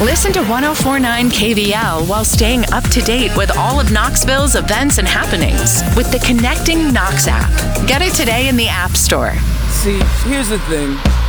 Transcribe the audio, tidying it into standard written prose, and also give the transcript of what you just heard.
Listen to 104.9 KVL while staying up to date with all of Knoxville's events and happenings with the Connecting Knox app. Get it today in the App Store. See, here's the thing.